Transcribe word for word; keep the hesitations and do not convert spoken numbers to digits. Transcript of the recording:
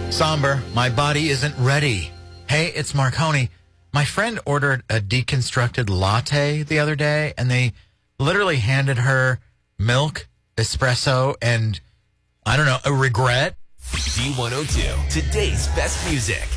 Somber, my body isn't ready. Hey, it's Marconi. My friend ordered a deconstructed latte the other day, and they literally handed her milk, espresso, and, I don't know, a regret. D one oh two, today's best music.